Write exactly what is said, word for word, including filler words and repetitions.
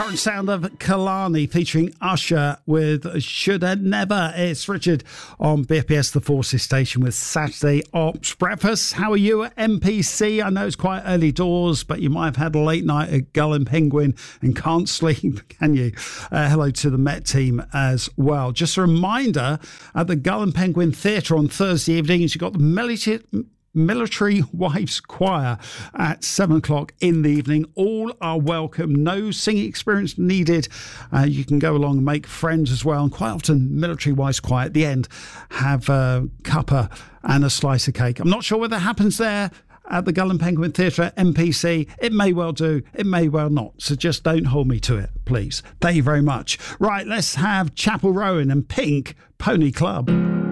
Current sound of Kalani featuring Usher with Shoulda Never. It's Richard on B F B S The Forces station with Saturday Ops Breakfast. How are you at M P C? I know it's quite early doors, but you might have had a late night at Gull and Penguin and can't sleep, can you? Uh, hello to the Met team as well. Just a reminder, at the Gull and Penguin Theatre on Thursday evenings, you've got the military... Military Wives Choir at seven o'clock in the evening. All are welcome. No singing experience needed. Uh, you can go along and make friends as well. And quite often, Military Wives Choir at the end have a cuppa and a slice of cake. I'm not sure whether that happens there at the Gull and Penguin Theatre at M P C. It may well do. It may well not. So just don't hold me to it, please. Thank you very much. Right, let's have Chapel Rowan and Pink Pony Club.